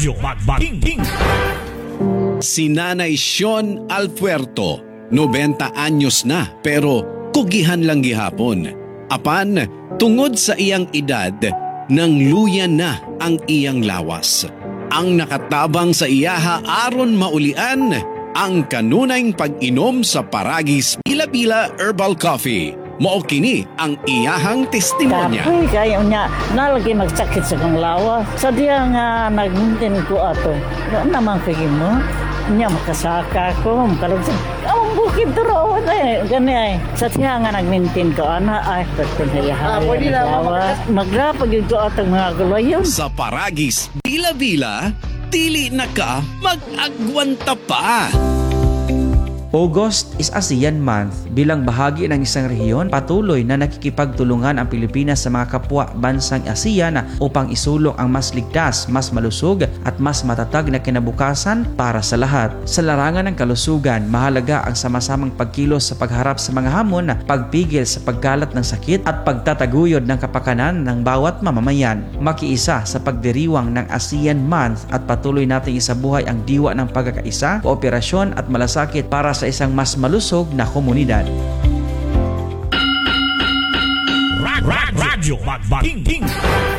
Radyo Magbating. Si Nanay Sean Alpuerto, 90 anyos na pero kugihan lang gihapon. Apan, tungod sa iyang edad, nang luya na ang iyang lawas. Ang nakatabang sa iyaha aron maulian ang kanunayng pag-inom sa Paragis Bila-Bila Herbal Coffee. Mao kini ang iyahang testimonya. Tapi kayo niya, nalagi magsakit sa kong lawas. Sa diya nga nagmintin ko ato. Doon naman kayo mo. Niya makasaka ko, makalagsan. Ang bukid doon eh. Gani ay. Sa diya nga nagmintin ko, ay, pagpinhayahay. Pwede na lawas. Magrapag yung ko atong mga gulayon. Sa Paragis Bila-Bila, dili na ka mag-agwanta pa. August is ASEAN Month. Bilang bahagi ng isang rehiyon, patuloy na nakikipagtulungan ang Pilipinas sa mga kapwa bansang ASEAN upang isulong ang mas ligtas, mas malusog at mas matatag na kinabukasan para sa lahat. Sa larangan ng kalusugan, mahalaga ang sama-samang pagkilos sa pagharap sa mga hamon, pagpigil sa pagkalat ng sakit at pagtataguyod ng kapakanan ng bawat mamamayan. Makiisa sa pagdiriwang ng ASEAN Month at patuloy nating isabuhay ang diwa ng pagkakaisa, kooperasyon at malasakit para sa isang mas malusog na komunidad. Radyo Magbating.